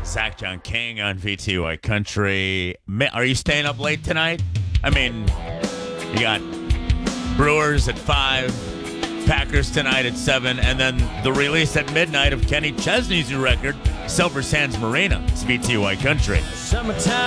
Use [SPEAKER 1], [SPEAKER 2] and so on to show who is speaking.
[SPEAKER 1] Zach John King on VTY Country. Are you staying up late tonight? I mean, you got Brewers at 5, Packers tonight at 7, and then the release at midnight of Kenny Chesney's new record, Silver Sands Marina. It's VTY Country.
[SPEAKER 2] Summertime.